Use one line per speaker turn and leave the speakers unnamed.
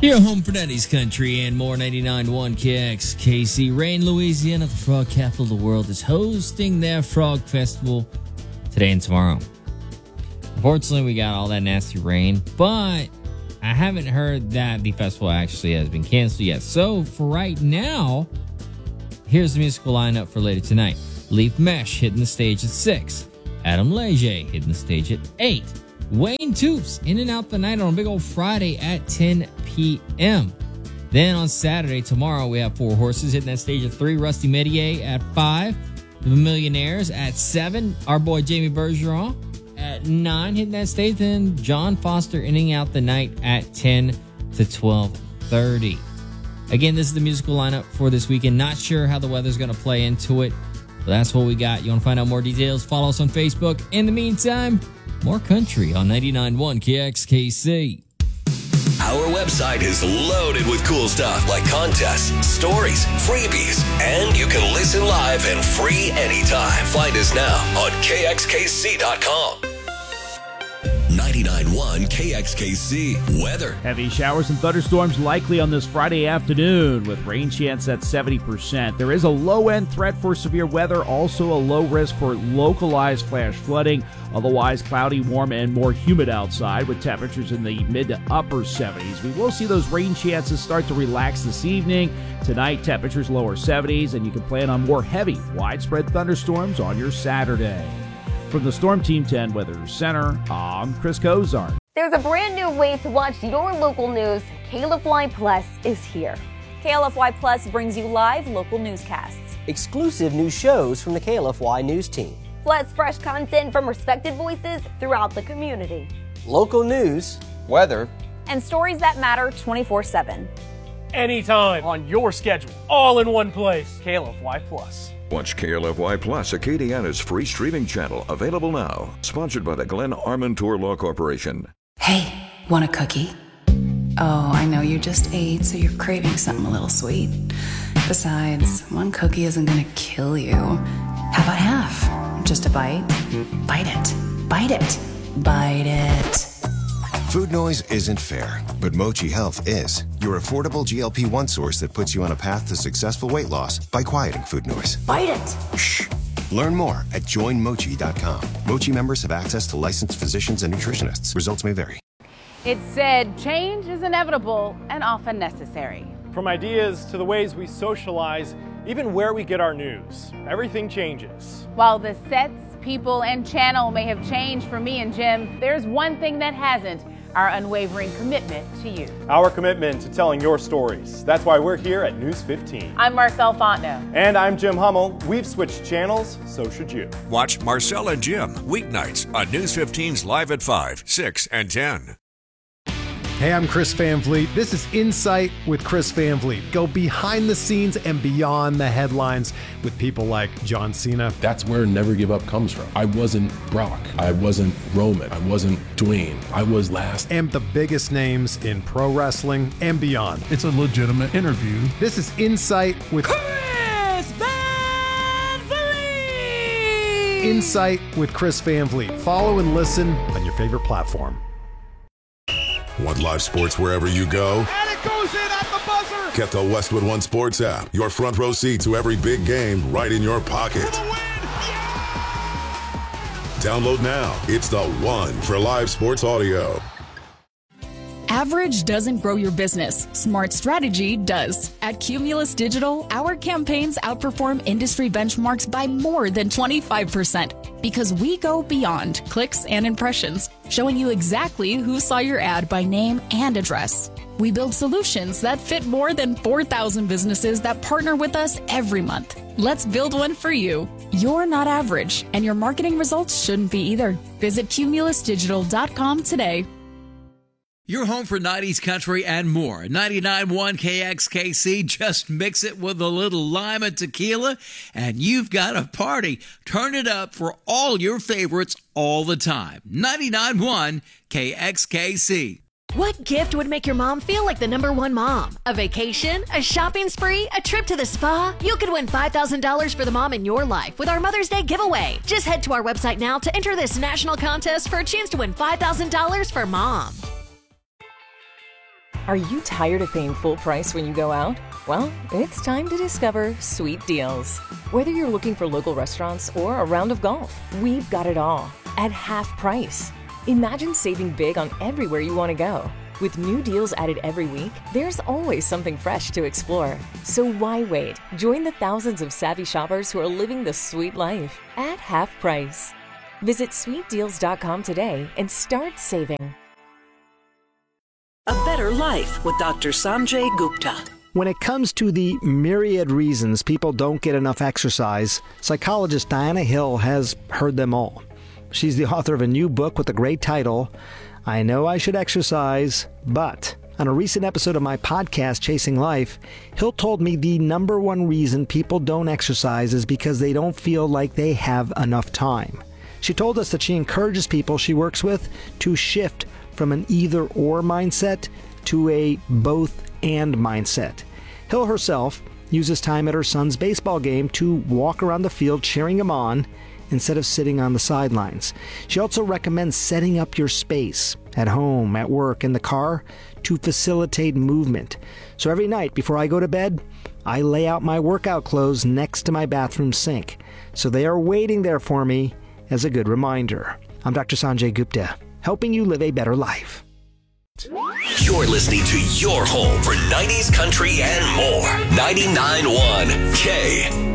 Your home for 90s country and more. 99.1 KXKC. Rain, Louisiana, the frog capital of the world, is hosting their Frog Festival today and tomorrow. Unfortunately, we got all that nasty rain, but I haven't heard that the festival actually has been canceled yet. So for right now, here's the musical lineup for later tonight. Leaf Mesh hitting the stage at 6. Adam Leger hitting the stage at 8. Wayne Toops in and out the night on a big old Friday at 10 p.m. Then on Saturday, tomorrow, we have Four Horses hitting that stage at 3. Rusty Medier at 5. The Millionaires at 7. Our boy Jamie Bergeron at 9 hitting that stage. Then John Foster ending out the night at 10 to 12:30. Again, this is the musical lineup for this weekend. Not sure how the weather's going to play into it, but that's what we got. You want to find out more details? Follow us on Facebook. In the meantime, more country on 99.1 KXKC.
Our website is loaded with cool stuff like contests, stories, freebies, and you can listen live and free anytime. Find us now on KXKC.com. 99.1 KXKC weather.
Heavy showers and thunderstorms likely on this Friday afternoon with rain chance at 70%. There is a low-end threat for severe weather, also a low risk for localized flash flooding. Otherwise cloudy, warm, and more humid outside with temperatures in the mid to upper 70s. We will see those rain chances start to relax this evening. Tonight, temperatures lower 70s, and you can plan on more heavy, widespread thunderstorms on your Saturday. From the Storm Team 10 Weather Center, I'm Chris Cozart.
There's a brand new way to watch your local news. KLFY Plus is here.
KLFY Plus brings you live local newscasts,
exclusive new shows from the KLFY News team,
plus fresh content from respected voices throughout the community,
local news, weather,
and stories that matter 24/7.
Anytime, on your schedule, all in one place. KLFY Plus.
Watch KLFY Plus, Acadiana's free streaming channel, available now. Sponsored by the Glenn Armentour Law Corporation.
Hey, want a cookie? Oh, I know you just ate, so you're craving something a little sweet. Besides, one cookie isn't gonna kill you. How about half? Just a bite? Bite it. Bite it. Bite it.
Food noise isn't fair, but Mochi Health is. Your affordable GLP-1 source that puts you on a path to successful weight loss by quieting food noise.
Bite it!
Shh! Learn more at joinmochi.com. Mochi members have access to licensed physicians and nutritionists. Results may vary.
It's said change is inevitable and often necessary.
From ideas to the ways we socialize, even where we get our news, everything changes.
While the sets, people, and channel may have changed for me and Jim, there's one thing that hasn't: our unwavering commitment to you.
Our commitment to telling your stories. That's why we're here at News 15.
I'm Marcel Fontenot.
And I'm Jim Hummel. We've switched channels, so should you.
Watch Marcel and Jim weeknights on News 15's Live at 5, 6, and 10.
Hey, I'm Chris Van Vliet. This is Insight with Chris Van Vliet. Go behind the scenes and beyond the headlines with people like John Cena.
That's where Never Give Up comes from. I wasn't Brock. I wasn't Roman. I wasn't Dwayne. I was last.
And the biggest names in pro wrestling and beyond.
It's a legitimate interview.
This is Insight with
Chris Van Vliet.
Insight with Chris Van Vliet. Follow and listen on your favorite platform.
Want live sports wherever you go?
And it goes in at the buzzer!
Get the Westwood One Sports app. Your front row seat to every big game right in your pocket. Download now. It's the one for live sports audio.
Average doesn't grow your business. Smart strategy does. At Cumulus Digital, our campaigns outperform industry benchmarks by more than 25% because we go beyond clicks and impressions, showing you exactly who saw your ad by name and address. We build solutions that fit more than 4,000 businesses that partner with us every month. Let's build one for you. You're not average, and your marketing results shouldn't be either. Visit cumulusdigital.com today.
Your home for 90s country and more. 99.1 KXKC. Just mix it with a little lime and tequila, and you've got a party. Turn it up for all your favorites all the time. 99.1 KXKC.
What gift would make your mom feel like the #1 mom? A vacation? A shopping spree? A trip to the spa? You could win $5,000 for the mom in your life with our Mother's Day giveaway. Just head to our website now to enter this national contest for a chance to win $5,000 for mom.
Are you tired of paying full price when you go out? Well, it's time to discover Sweet Deals. Whether you're looking for local restaurants or a round of golf, we've got it all at half price. Imagine saving big on everywhere you want to go. With new deals added every week, there's always something fresh to explore. So why wait? Join the thousands of savvy shoppers who are living the sweet life at half price. Visit sweetdeals.com today and start saving.
A better life with Dr. Sanjay Gupta.
When it comes to the myriad reasons people don't get enough exercise, psychologist Diana Hill has heard them all. She's the author of a new book with the great title, I Know I Should Exercise, But. On a recent episode of my podcast, Chasing Life, Hill told me the number one reason people don't exercise is because they don't feel like they have enough time. She told us that she encourages people she works with to shift from an either-or mindset to a both-and mindset. Hill herself uses time at her son's baseball game to walk around the field cheering him on instead of sitting on the sidelines. She also recommends setting up your space at home, at work, in the car to facilitate movement. So every night before I go to bed, I lay out my workout clothes next to my bathroom sink. So they are waiting there for me as a good reminder. I'm Dr. Sanjay Gupta, helping you live a better life.
You're listening to your home for 90s country and more. 99.1 K.